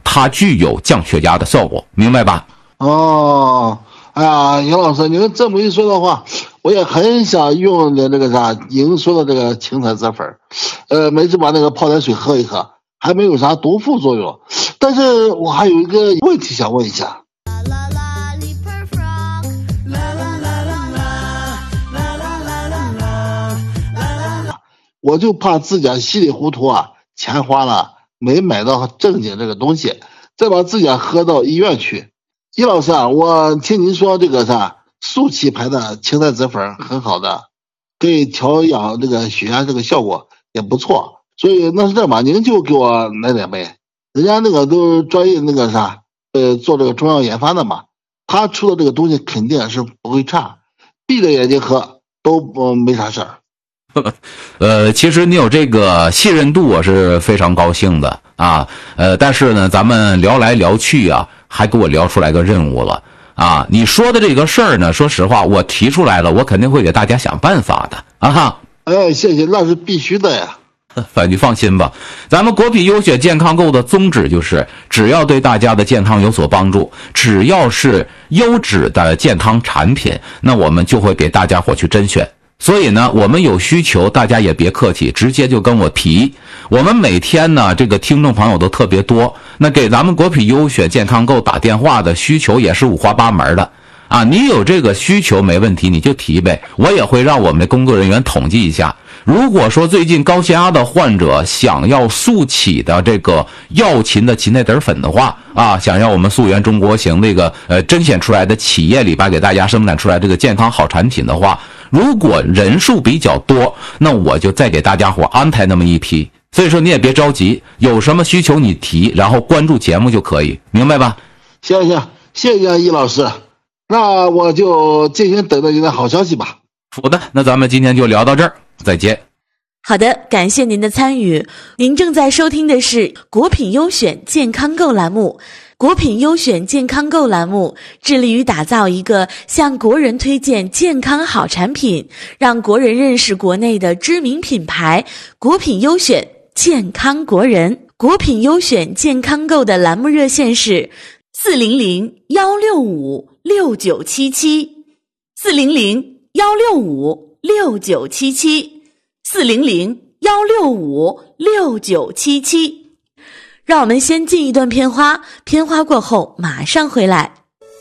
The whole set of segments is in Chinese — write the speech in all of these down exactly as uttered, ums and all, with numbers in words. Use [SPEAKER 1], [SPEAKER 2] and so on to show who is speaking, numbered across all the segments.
[SPEAKER 1] 它具有降血压的效果，明白吧？
[SPEAKER 2] 哦，哎呀，杨老师，您这么一说的话，我也很想用的那个啥您说的这个青菜籽粉，呃，每次把那个泡点水喝一喝，还没有啥毒副作用。但是我还有一个问题想问一下。我就怕自己稀里糊涂啊，钱花了没买到正经这个东西，再把自己喝到医院去。叶老师啊，我听您说这个啥速气牌的青菜籽粉很好的，对调养这个血压这个效果也不错，所以那是这样吧，您就给我来点呗。人家那个都是专业那个啥呃做这个中药研发的嘛，他出的这个东西肯定是不会差，闭着眼睛喝都不没啥事儿。
[SPEAKER 1] 呃，其实你有这个信任度，我是非常高兴的啊。呃，但是呢，咱们聊来聊去啊，还给我聊出来个任务了啊。你说的这个事儿呢，说实话，我提出来了，我肯定会给大家想办法的啊哈。
[SPEAKER 2] 哎，谢谢，那是必须的呀。
[SPEAKER 1] 反正你放心吧，咱们国品优选健康购的宗旨就是，只要对大家的健康有所帮助，只要是优质的健康产品，那我们就会给大家伙去甄选。所以呢，我们有需求，大家也别客气，直接就跟我提。我们每天呢，这个听众朋友都特别多，那给咱们国品优选健康购打电话的需求也是五花八门的啊。你有这个需求没问题，你就提呗，我也会让我们的工作人员统计一下。如果说最近高血压的患者想要速起的这个药勤的芹菜籽粉的话啊，想要我们溯源中国行那个呃甄选出来的企业里边给大家生产出来这个健康好产品的话，如果人数比较多，那我就再给大家伙安排那么一批。所以说你也别着急，有什么需求你提，然后关注节目就可以，明白吧？
[SPEAKER 2] 行行，谢谢易老师，那我就静心等着您的好消息吧。
[SPEAKER 1] 好的，那咱们今天就聊到这儿，再见。
[SPEAKER 3] 好的，感谢您的参与。您正在收听的是国品优选健康购栏目。国品优选健康购栏目致力于打造一个向国人推荐健康好产品，让国人认识国内的知名品牌国品优选健康国人。国品优选健康购的栏目热线是四零零幺六五六九七七，四零零幺六五六九七七，四零零幺六五六九七七。让我们先进一段片花，片花过后马上回来。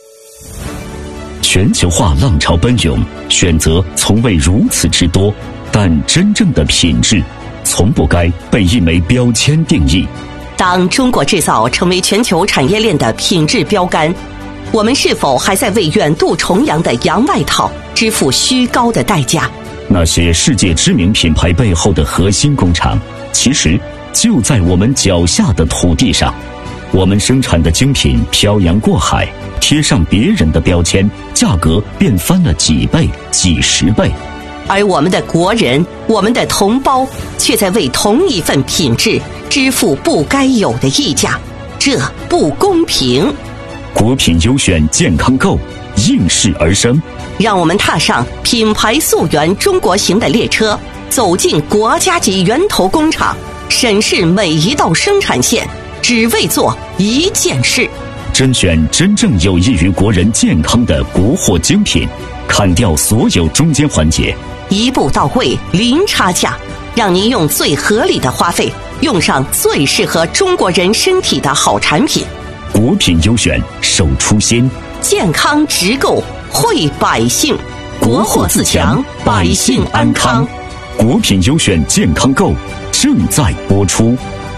[SPEAKER 4] 全球化浪潮奔涌，选择从未如此之多，但真正的品质从不该被一枚标签定义。
[SPEAKER 5] 当中国制造成为全球产业链的品质标杆，我们是否还在为远渡重洋的洋外套支付虚高的代价？
[SPEAKER 4] 那些世界知名品牌背后的核心工厂，其实就在我们脚下的土地上。我们生产的精品漂洋过海，贴上别人的标签，价格便翻了几倍几十倍。
[SPEAKER 5] 而我们的国人，我们的同胞，却在为同一份品质支付不该有的溢价，这不公平。
[SPEAKER 4] 国品优选健康购应势而生，
[SPEAKER 5] 让我们踏上品牌溯源中国行的列车，走进国家级源头工厂，审视每一道生产线，只为做一件事，
[SPEAKER 4] 甄选真正有益于国人健康的国货精品，砍掉所有中间环节，
[SPEAKER 5] 一步到位，零差价，让您用最合理的花费，用上最适合中国人身体的好产品。
[SPEAKER 4] 国品优选，守初心，
[SPEAKER 5] 健康直购，惠百姓，国货自强，百姓安康。
[SPEAKER 4] 国品优选健康购正在播出。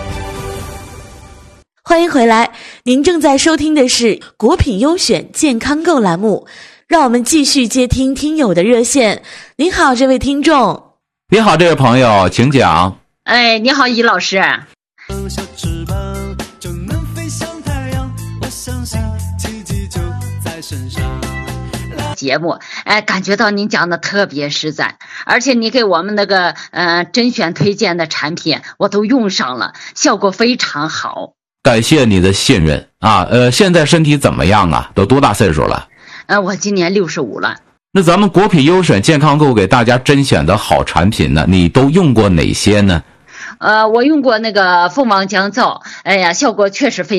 [SPEAKER 3] 欢迎回来，您正在收听的是国品优选健康购栏目，让我们继续接听听友的热线。您好，这位听众。
[SPEAKER 1] 你好，这位朋友，请讲。
[SPEAKER 6] 哎，你好，易老师。
[SPEAKER 7] 小翅膀就能飞向太阳，我相信奇迹就在身上。
[SPEAKER 6] 节目，哎，感觉到您讲的特别实在，而且你给我们那个呃甄选推荐的产品，我都用上了，效果非常好。
[SPEAKER 1] 感谢你的信任啊！呃，现在身体怎么样啊？都多大岁数了？
[SPEAKER 6] 呃，我今年六十五了。
[SPEAKER 1] 那咱们国品优选健康购给大家甄选的好产品呢，你都用过哪些呢？
[SPEAKER 6] 呃，我用过那个蜂王降噪，哎呀，效果确实非常